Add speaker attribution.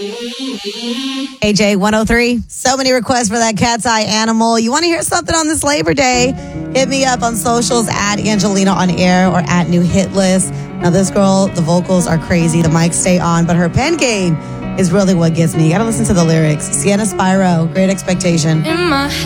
Speaker 1: AJ 103. So many requests for that cat's eye animal. You want to hear something on this Labor Day? Hit me up on socials at Angelina on air or at New Hit List. Now, this girl, the vocals are crazy. The mics stay on, but her pen game is really what gets me. You got to listen to the lyrics. Sienna Spyro, Great Expectation.
Speaker 2: In my